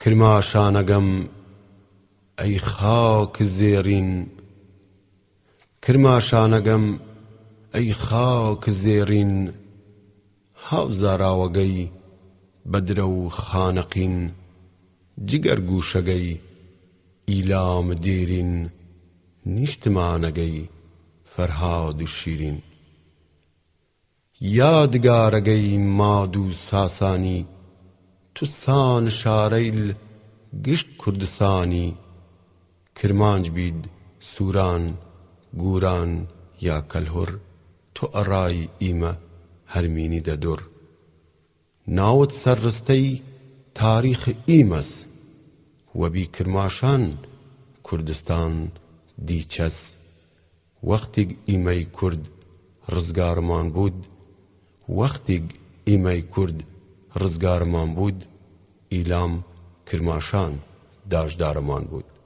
کرماشانەگەم ئەی خاک زێڕین، کرماشانەگەم ئەی خاک زێڕین، هاوزاراوەگەی بەدرە و خانەقین، جگەر گوشەگەی ئیلام دێرین، نیشتمانەگەی فەرهاد و شیرین. یادگارەگەی ماد و ساسانی، توسان شارەیل گشت کوردستانی، کرمانج بید سووران گوران یا کەلهوڕ، تۆ ئەڕای ئیمە هەرمینی دەدوڕ. ناوت سەرڕستەی تاریخ ئیمەس، وەبی کرماشان کوردستان دیچەس. وەختێک ئیمەی کورد ڕزگارمان بود، وەختێک ئیمەی کورد ڕزگارمان بود، ئیلام کرماشان داژدارمان بود.